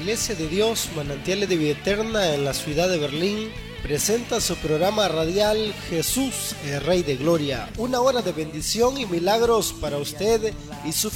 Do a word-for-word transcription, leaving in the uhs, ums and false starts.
Iglesia de Dios, Manantiales de Vida Eterna en la ciudad de Berlín, presenta su programa radial Jesús, el Rey de Gloria. Una hora de bendición y milagros para usted y su familia.